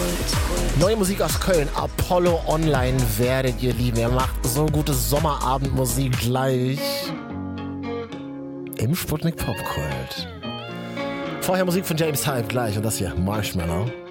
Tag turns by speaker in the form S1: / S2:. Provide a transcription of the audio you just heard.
S1: Neue Musik aus Köln, Apollo Online werdet ihr lieben. Er macht so gute Sommerabendmusik gleich im Sputnik Popkult. Vorher Musik von James Hype gleich und das hier, Marshmallow.